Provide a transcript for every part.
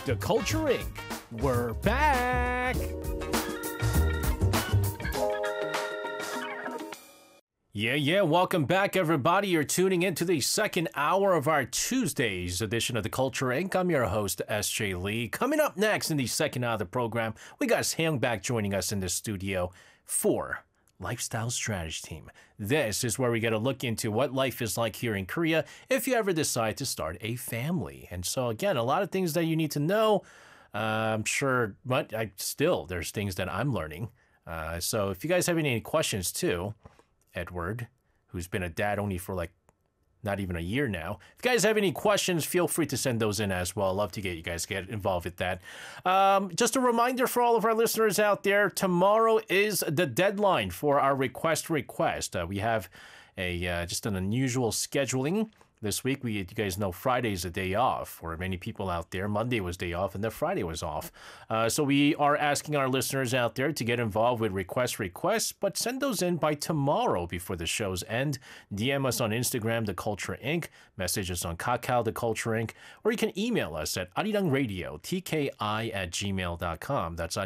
The Culture Inc. We're back! Yeah, welcome back, everybody. You're tuning into the second hour of our Tuesday's edition of The Culture Inc. I'm your host, S.J. Lee. Coming up next in the second hour of the program, we got Seong Bak joining us in the studio for Lifestyle Strategy Team. This is where we get a look into what life is like here in Korea if you ever decide to start a family. And so, again, a lot of things that you need to know. I'm sure, but there's things that I'm learning. So if you guys have any questions, too, Edward, who's been a dad only for not even a year now. If you guys have any questions, feel free to send those in as well. I'd love to get you guys get involved with that. Just a reminder for all of our listeners out there, tomorrow is the deadline for our request. We have just an unusual scheduling this week. You guys know Friday's a day off for many people out there. Monday was day off, and then Friday was off. So we are asking our listeners out there to get involved with requests, but send those in by tomorrow before the show's end. DM us on Instagram, The Culture Inc., message us on Kakao, The Culture Inc., or you can email us at arirangradiotki@gmail.com. That's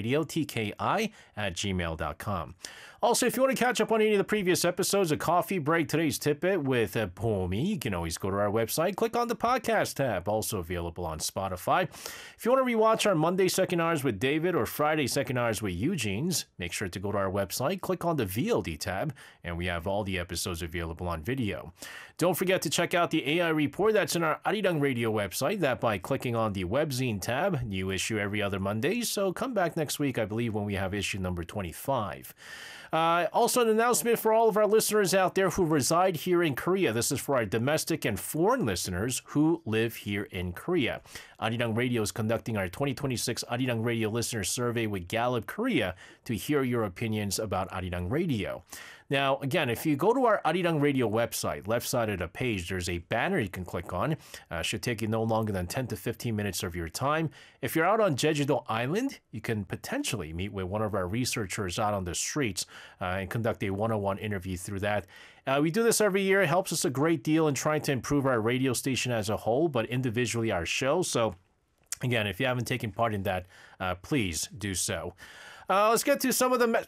arirangradiotki@gmail.com. Also, if you want to catch up on any of the previous episodes of Coffee Break, Today's Tidbit with Pomi, you can always go to our website, click on the podcast tab, also available on Spotify. If you want to rewatch our Monday second hours with David or Friday second hours with Eugene's, make sure to go to our website, click on the VOD tab, and we have all the episodes available on video. Don't forget to check out the AI report that's in our Arirang Radio website, that by clicking on the webzine tab. New issue every other Monday, so come back next week, I believe, when we have issue number 25. Also, an announcement for all of our listeners out there who reside here in Korea. This is for our domestic and foreign listeners who live here in Korea. Arirang Radio is conducting our 2026 Arirang Radio Listener Survey with Gallup Korea to hear your opinions about Arirang Radio. Now, again, if you go to our Arirang Radio website, left side of the page, there's a banner you can click on. Should take you no longer than 10 to 15 minutes of your time. If you're out on Jeju-do Island, you can potentially meet with one of our researchers out on the streets and conduct a one-on-one interview through that. We do this every year. It helps us a great deal in trying to improve our radio station as a whole, but individually our show. So, again, if you haven't taken part in that, please do so. Let's get to some of the...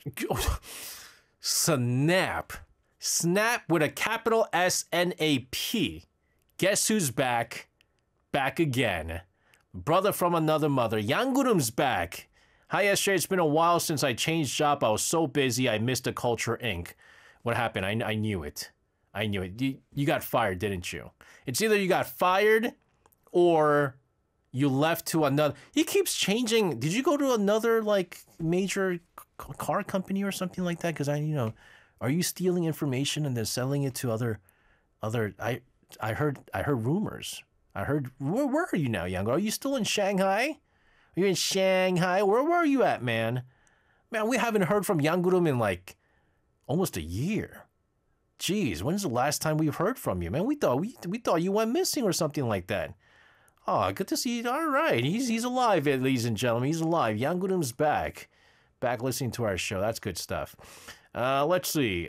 Snap with a capital S-N-A-P. Guess who's back? Back again. Brother from another mother. Yanggurum's back. Hi, SJ. It's been a while since I changed job. I was so busy. I missed the Culture Inc. What happened? I knew it. You got fired, didn't you? It's either you got fired or you left to another. He keeps changing. Did you go to another major car company or something like that? Because are you stealing information and then selling it to other? I heard rumors. Where are you now, Young? Are you still in Shanghai? Are you in Shanghai? Where are you at, man? Man, we haven't heard from Yanggurum in almost a year. Jeez, when's the last time we've heard from you, man? We thought you went missing or something like that. Oh, good to see you. All right, he's alive, ladies and gentlemen. He's alive. Yanggurum's back listening to our show. That's good stuff. Let's see.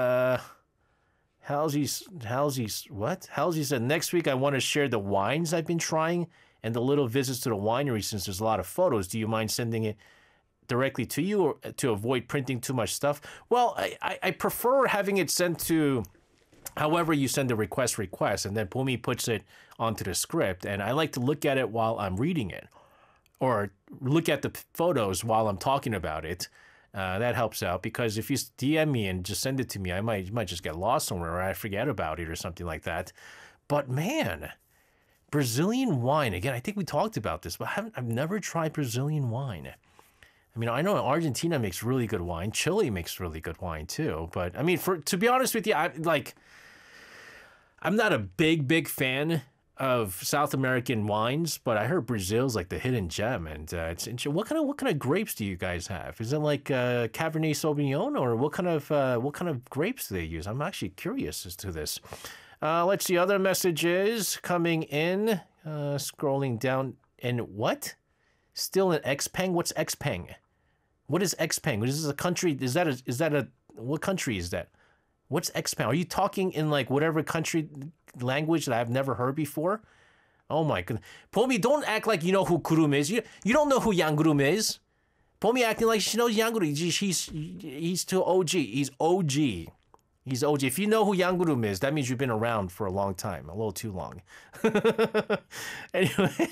Halsey said, next week I want to share the wines I've been trying and the little visits to the winery since there's a lot of photos. Do you mind sending it directly to you or to avoid printing too much stuff? Well, I prefer having it sent to however you send the request, and then Pumi puts it onto the script, and I like to look at it while I'm reading it, or look at the photos while I'm talking about it. That helps out, because if you DM me and just send it to me, I might just get lost somewhere, or I forget about it or something like that. But man, Brazilian wine, again, I think we talked about this, but I've never tried Brazilian wine. I mean, I know Argentina makes really good wine. Chile makes really good wine too. But I mean, to be honest with you, I'm not a big fan of South American wines, but I heard Brazil's the hidden gem, and it's interesting. What kind of grapes do you guys have? Is it Cabernet Sauvignon, or what kind of grapes do they use? I'm actually curious as to this. Let's see, other messages coming in. Scrolling down, and what? Still in Xpeng? What's Xpeng? What is Xpeng? Is this a country? Is that a what country is that? What's Xpeng? Are you talking in whatever country language that I've never heard before? Oh my goodness. Pomi, don't act like you know who Kurum is. You don't know who Yang-gurum is. Pomi acting like she knows Yang-gurum. He's too OG. He's OG. He's OG. If you know who Yang-gurum is, that means you've been around for a long time. A little too long. Anyway.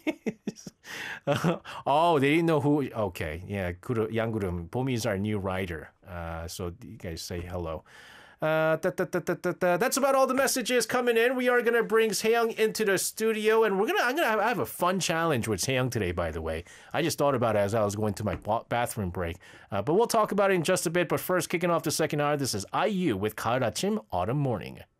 Oh, they didn't know who. Okay. Yeah. Yang-gurum. Pomi is our new writer. So you guys say hello. That's about all the messages coming in. We are gonna bring Seyoung into the studio, and I'm gonna have a fun challenge with Seyoung today. By the way, I just thought about it as I was going to my bathroom break. But we'll talk about it in just a bit. But first, kicking off the second hour, this is IU with 가을 아침, Autumn Morning.